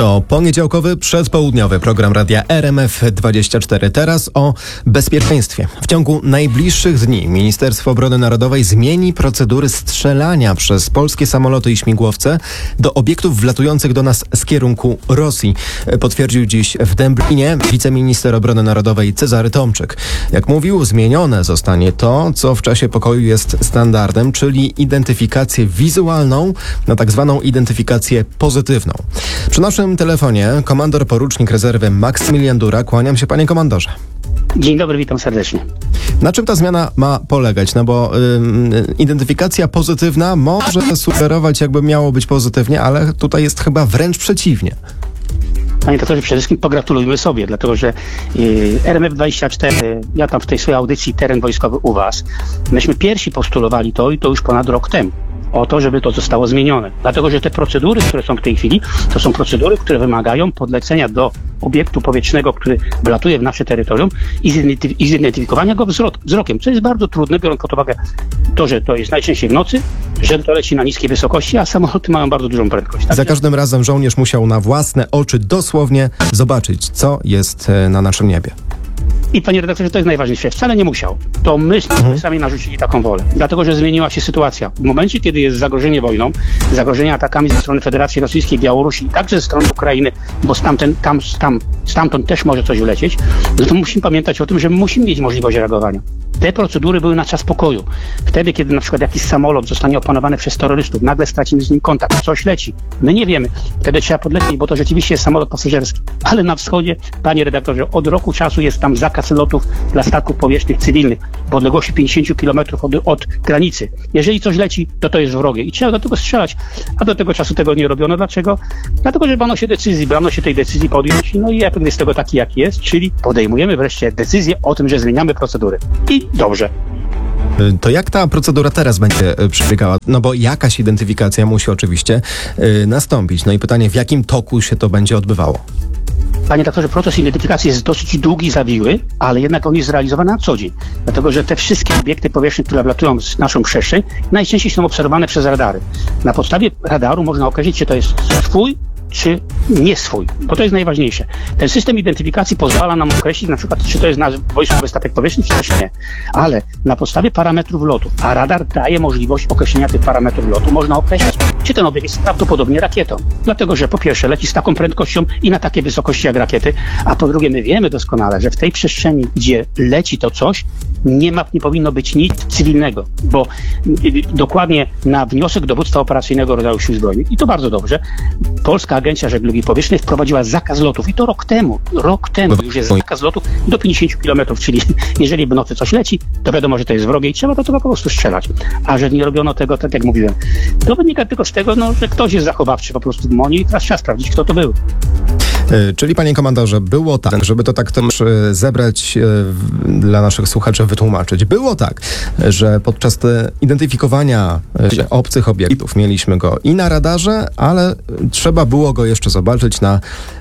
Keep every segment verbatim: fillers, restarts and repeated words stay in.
To poniedziałkowy, przedpołudniowy program Radia R M F dwadzieścia cztery. Teraz o bezpieczeństwie. W ciągu najbliższych dni Ministerstwo Obrony Narodowej zmieni procedury strzelania przez polskie samoloty i śmigłowce do obiektów wlatujących do nas z kierunku Rosji. Potwierdził dziś w Dęblinie wiceminister obrony narodowej Cezary Tomczyk. Jak mówił, zmienione zostanie to, co w czasie pokoju jest standardem, czyli identyfikację wizualną na tak zwaną identyfikację pozytywną. Przy naszym telefonie komandor porucznik rezerwy Maksymilian Dura. Kłaniam się, panie komandorze. Dzień dobry, witam serdecznie. Na czym ta zmiana ma polegać? No bo y, identyfikacja pozytywna może sugerować, jakby miało być pozytywnie, ale tutaj jest chyba wręcz przeciwnie. Panie doktorze, przede wszystkim pogratulujmy sobie, dlatego że y, R M F dwadzieścia cztery, ja tam w tej swojej audycji Teren Wojskowy u was, myśmy pierwsi postulowali to i to już ponad rok temu. O to, żeby to zostało zmienione. Dlatego, że te procedury, które są w tej chwili, to są procedury, które wymagają podlecenia do obiektu powietrznego, który wlatuje w nasze terytorium i, zidentyf- i zidentyfikowania go wzrok- wzrokiem, co jest bardzo trudne, biorąc pod uwagę to, że to jest najczęściej w nocy, że to leci na niskiej wysokości, a samoloty mają bardzo dużą prędkość. Tak? Za każdym razem żołnierz musiał na własne oczy dosłownie zobaczyć, co jest na naszym niebie. I panie redaktorze, to jest najważniejsze. Wcale nie musiał. To my mhm. sami narzucili taką wolę. Dlatego, że zmieniła się sytuacja. W momencie, kiedy jest zagrożenie wojną, zagrożenie atakami ze strony Federacji Rosyjskiej, Białorusi i także ze strony Ukrainy, bo stamtąd, tam, tam, stamtąd też może coś ulecieć, no to musimy pamiętać o tym, że musimy mieć możliwość reagowania. Te procedury były na czas pokoju. Wtedy, kiedy na przykład jakiś samolot zostanie opanowany przez terrorystów, nagle stracimy z nim kontakt, coś leci. My nie wiemy. Wtedy trzeba podlecieć, bo to rzeczywiście jest samolot pasażerski. Ale na wschodzie, panie redaktorze, od roku czasu jest tam zakaz lotów dla statków powietrznych cywilnych w odległości pięćdziesiąt kilometrów od, od granicy. Jeżeli coś leci, to to jest wrogie i trzeba do tego strzelać. A do tego czasu tego nie robiono. Dlaczego? Dlatego, że bano się decyzji, bano się tej decyzji podjąć. No i efekt jest tego taki, jaki jest, czyli podejmujemy wreszcie decyzję o tym, że zmieniamy procedury. I dobrze. To jak ta procedura teraz będzie przebiegała? No bo jakaś identyfikacja musi oczywiście yy, nastąpić. No i pytanie, w jakim toku się to będzie odbywało? Panie doktorze, proces identyfikacji jest dosyć długi, zawiły, ale jednak on jest zrealizowany na co dzień. Dlatego, że te wszystkie obiekty powietrzne, które wlatują w naszą przestrzeń, najczęściej są obserwowane przez radary. Na podstawie radaru można określić, czy to jest swój, czy nie swój, bo to jest najważniejsze. Ten system identyfikacji pozwala nam określić na przykład, czy to jest nasz wojskowy statek powietrzny, czy też nie. Ale na podstawie parametrów lotu, a radar daje możliwość określenia tych parametrów lotu, można określić, czy ten obiekt jest prawdopodobnie rakietą. Dlatego, że po pierwsze leci z taką prędkością i na takiej wysokości jak rakiety, a po drugie my wiemy doskonale, że w tej przestrzeni, gdzie leci to coś, nie ma, nie powinno być nic cywilnego, bo dokładnie na wniosek dowództwa operacyjnego rodzaju Sił Zbrojnych, i to bardzo dobrze, Polska Agencja Żeglugi Powietrznej wprowadziła zakaz lotów i to rok temu, rok temu już jest zakaz lotów do pięćdziesiąt kilometrów, czyli jeżeli w nocy coś leci, to wiadomo, że to jest wrogie i trzeba do tego po prostu strzelać. A że nie robiono tego, tak jak mówiłem, to wynika tylko z tego, no, że ktoś jest zachowawczy po prostu w MONie i teraz trzeba sprawdzić, kto to był. Czyli, panie komandorze, było tak, żeby to tak też zebrać dla naszych słuchaczy, wytłumaczyć. Było tak, że podczas identyfikowania obcych obiektów mieliśmy go i na radarze, ale trzeba było go jeszcze zobaczyć na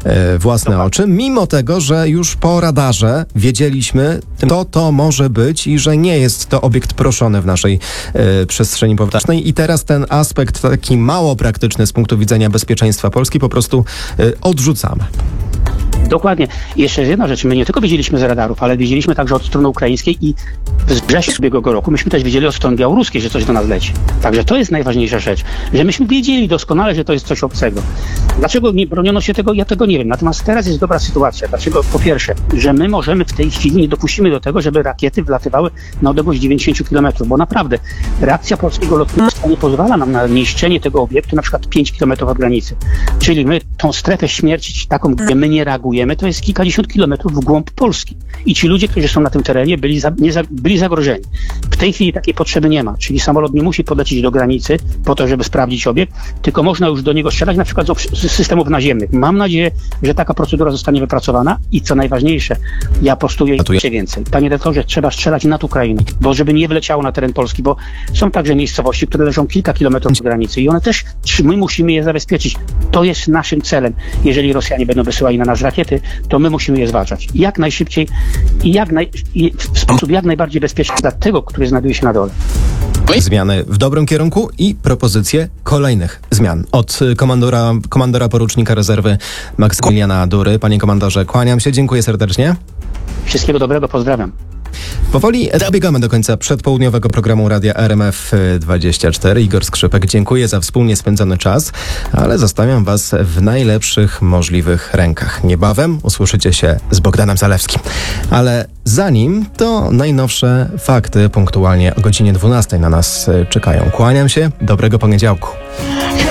własne oczy, mimo tego, że już po radarze wiedzieliśmy, kto to może być i że nie jest to obiekt proszony w naszej przestrzeni powietrznej. I teraz ten aspekt taki mało praktyczny z punktu widzenia bezpieczeństwa Polski po prostu odrzucamy. Dokładnie. I jeszcze jedna rzecz, my nie tylko wiedzieliśmy z radarów, ale wiedzieliśmy także od strony ukraińskiej i w wrześniu ubiegłego roku myśmy też wiedzieli od strony białoruskiej, że coś do nas leci. Także to jest najważniejsza rzecz, że myśmy wiedzieli doskonale, że to jest coś obcego. Dlaczego nie broniono się tego? Ja tego nie wiem. Natomiast teraz jest dobra sytuacja. Dlaczego? Po pierwsze, że my możemy w tej chwili, nie dopuścimy do tego, żeby rakiety wlatywały na odległość dziewięćdziesiąt kilometrów, bo naprawdę reakcja polskiego lotnictwa nie pozwala nam na niszczenie tego obiektu na przykład pięć kilometrów od granicy. Czyli my tą strefę śmierci, taką, gdzie my nie reagujemy, to jest kilkadziesiąt kilometrów w głąb Polski. I ci ludzie, którzy są na tym terenie, byli, za, nie za, byli zagrożeni. W tej chwili takiej potrzeby nie ma. Czyli samolot nie musi podlecieć do granicy po to, żeby sprawdzić obiekt, tylko można już do niego strzelać na przykład z systemów naziemnych. Mam nadzieję, że taka procedura zostanie wypracowana i co najważniejsze, ja postuję jeszcze więcej. Panie redaktorze, trzeba strzelać nad Ukrainą, bo żeby nie wleciało na teren Polski, bo są także miejscowości, które leżą kilka kilometrów od granicy i one też, my musimy je zabezpieczyć. To jest naszym celem. Jeżeli Rosjanie będą wysyłali na nas rakiety, to my musimy je zwalczać. Jak najszybciej i, jak naj, i w sposób jak najbardziej bezpieczny dla tego, który znajduje się na dole. Zmiany w dobrym kierunku i propozycje kolejnych zmian. Od komandora, komandora porucznika rezerwy Maksymiliana Dury. Panie komandorze, kłaniam się, dziękuję serdecznie. Wszystkiego dobrego, pozdrawiam. Powoli dobiegamy do końca przedpołudniowego programu Radia R M F dwadzieścia cztery. Igor Skrzypek, dziękuję za wspólnie spędzony czas, ale zostawiam Was w najlepszych możliwych rękach. Niebawem usłyszycie się z Bogdanem Zalewskim. Ale zanim, to najnowsze fakty punktualnie o godzinie dwunastej na nas czekają. Kłaniam się, dobrego poniedziałku.